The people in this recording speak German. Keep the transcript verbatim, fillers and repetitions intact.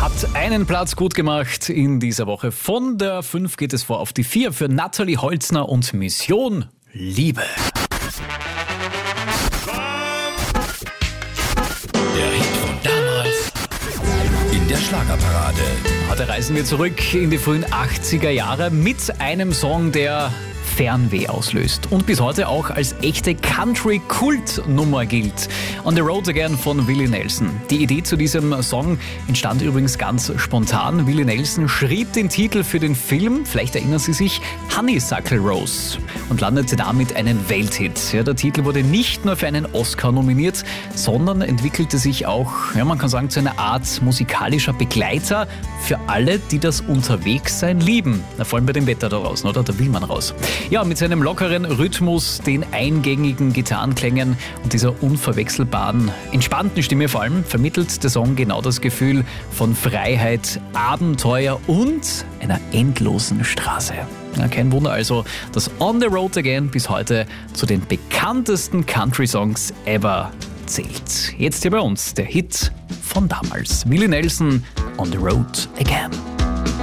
hat einen Platz gut gemacht in dieser Woche. Von der fünf geht es vor auf die vier für Natalie Holzner und Mission Liebe. Der Hit von damals in der Schlagerparade. Heute reisen wir zurück in die frühen achtziger Jahre mit einem Song, der Fernweh auslöst und bis heute auch als echte Country-Kultnummer gilt. On the Road Again von Willie Nelson. Die Idee zu diesem Song entstand übrigens ganz spontan. Willie Nelson schrieb den Titel für den Film, vielleicht erinnern Sie sich, Honeysuckle Rose, und landete damit einen Welthit. Ja, der Titel wurde nicht nur für einen Oscar nominiert, sondern entwickelte sich auch, ja, man kann sagen, zu einer Art musikalischer Begleiter für alle, die das Unterwegssein lieben. Na, vor allem bei dem Wetter da draußen, oder? Da will man raus. Ja, mit seinem lockeren Rhythmus, den eingängigen Gitarrenklängen und dieser unverwechselbaren, entspannten Stimme vor allem, vermittelt der Song genau das Gefühl von Freiheit, Abenteuer und einer endlosen Straße. Ja, kein Wunder also, dass On the Road Again bis heute zu den bekanntesten Country-Songs ever zählt. Jetzt hier bei uns der Hit von damals. Willie Nelson, On the Road Again.